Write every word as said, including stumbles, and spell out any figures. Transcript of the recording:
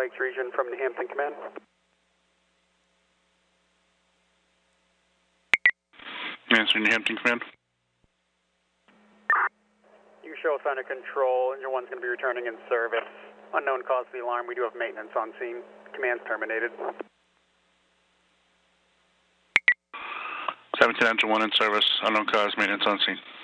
Lakes region from New Hampton Command. Answer New Hampton Command. You show us under control. Engine one's going to be returning in service. Unknown cause of the alarm. We do have maintenance on scene. Command's terminated. seventeen Engine one in service. Unknown cause. Maintenance on scene.